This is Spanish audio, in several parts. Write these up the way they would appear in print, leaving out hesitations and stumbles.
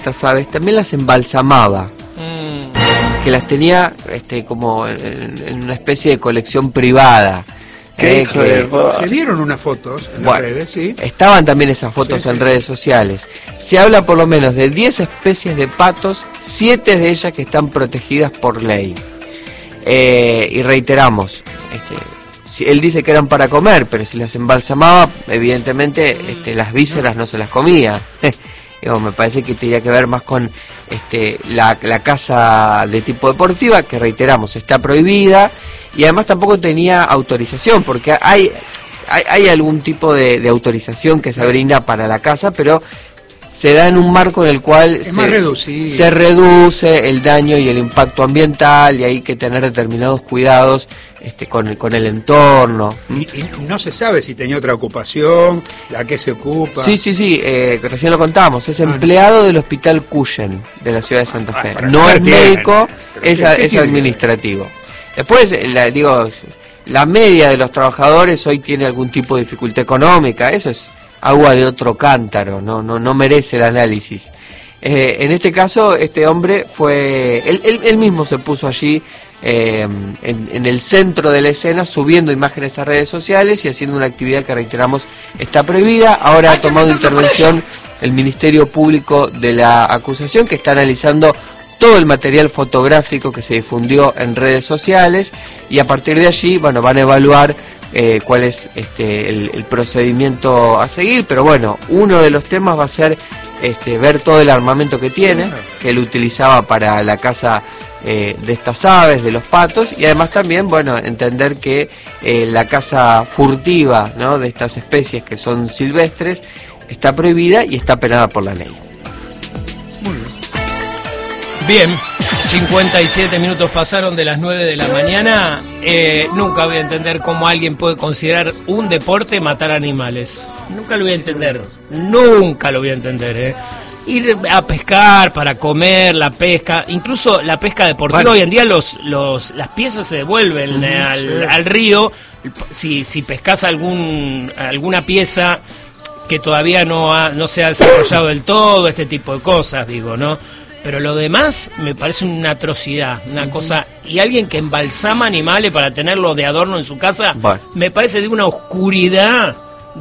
estas aves también las embalsamaba, que las tenía como en una especie de colección privada. Se vieron unas fotos en las redes, ¿sí? Estaban también esas fotos en redes sociales. Se habla por lo menos de 10 especies de patos, 7 de ellas que están protegidas por ley. Y reiteramos, él dice que eran para comer, pero si las embalsamaba, evidentemente las vísceras no se las comía. Me parece que tenía que ver más con la caza de tipo deportiva, que reiteramos, está prohibida, y además tampoco tenía autorización, porque hay algún tipo de autorización que se brinda para la caza, pero se da en un marco en el cual se reduce el daño y el impacto ambiental, y hay que tener determinados cuidados con el entorno. Y no se sabe si tenía otra ocupación, la que se ocupa. Sí, recién lo contamos, es empleado del Hospital Cuyen de la ciudad de Santa Fe. No es médico, es administrativo. Después, la media de los trabajadores hoy tiene algún tipo de dificultad económica, eso es agua de otro cántaro, no merece el análisis. En este caso, este hombre él mismo se puso allí en el centro de la escena, subiendo imágenes a redes sociales y haciendo una actividad que, reiteramos, está prohibida. Ahora ha tomado intervención el Ministerio Público de la acusación, que está analizando todo el material fotográfico que se difundió en redes sociales, y a partir de allí, van a evaluar cuál es el procedimiento a seguir. Pero bueno, uno de los temas va a ser ver todo el armamento que tiene, que él utilizaba para la caza de estas aves, de los patos, y además también, entender que la caza furtiva, ¿no?, de estas especies que son silvestres está prohibida y está penada por la ley. Muy bien. Bien, 57 minutos pasaron de las 9 de la mañana. Nunca voy a entender cómo alguien puede considerar un deporte matar animales. Nunca lo voy a entender. Nunca lo voy a entender, Ir a pescar para comer, la pesca, incluso la pesca deportiva. Hoy en día las piezas se devuelven al río. Si pescas alguna pieza que todavía no se ha desarrollado del todo, este tipo de cosas, digo, ¿no? Pero lo demás me parece una atrocidad, una cosa. Y alguien que embalsama animales para tenerlo de adorno en su casa, me parece de una oscuridad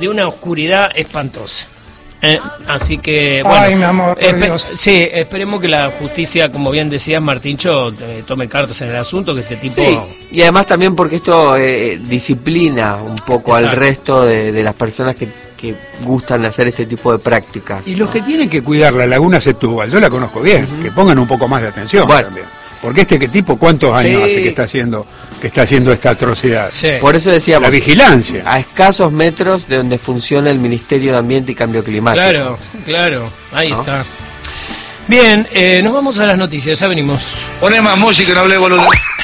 espantosa. Así que, bueno. Ay, mi amor, Dios. Sí, esperemos que la justicia, como bien decías, Martincho, tome cartas en el asunto, que este tipo... Sí, y además también porque esto disciplina un poco al resto de las personas que gustan hacer este tipo de prácticas. Y los que tienen que cuidar la laguna Setúbal, yo la conozco bien, que pongan un poco más de atención también. Porque tipo, ¿cuántos años hace que está haciendo esta atrocidad? Sí. Por eso decíamos, la vigilancia. A escasos metros de donde funciona el Ministerio de Ambiente y Cambio Climático. Claro, ahí está. Bien, nos vamos a las noticias, ya venimos. Poné más música y no hablé boludo.